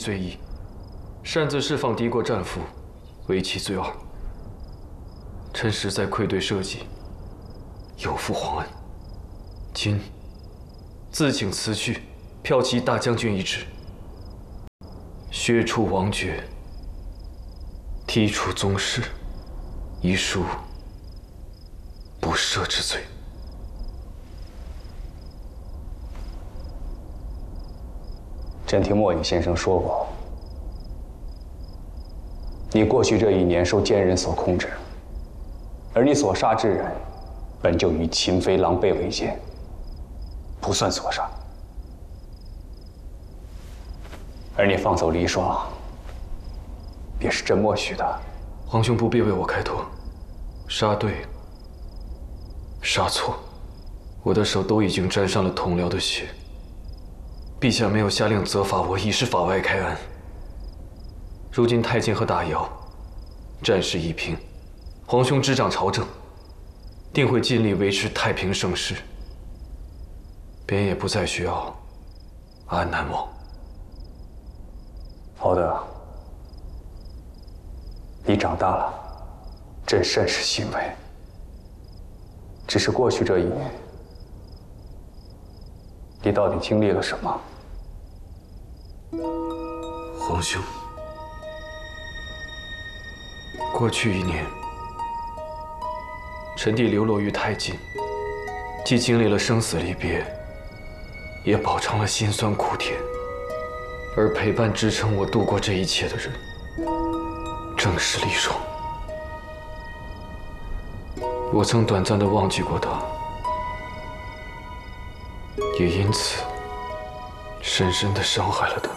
罪一，擅自释放敌国战俘，为其罪二。臣实在愧对社稷，有负皇恩，今自请辞去骠骑大将军一职，削除王爵，剔除宗室，以赎不赦之罪。 朕听莫影先生说过，你过去这1年受奸人所控制，而你所杀之人，本就与秦妃狼狈为奸，不算所杀。而你放走离霜，也是朕默许的。 皇兄不必为我开脱，杀对，杀错，我的手都已经沾上了同僚的血。陛下没有下令责罚我，已是法外开恩。如今太监和大姚战事已平，皇兄执掌朝政，定会尽力维持太平盛世，便也不再需要安南王。 豪德，你长大了，朕甚是欣慰。只是过去这1年，你到底经历了什么？ 皇兄，过去1年，臣弟流落于太境，既经历了生死离别，也饱尝了辛酸苦甜。而陪伴支撑我度过这一切的人，正是离霜。我曾短暂地忘记过他，也因此深深地伤害了他。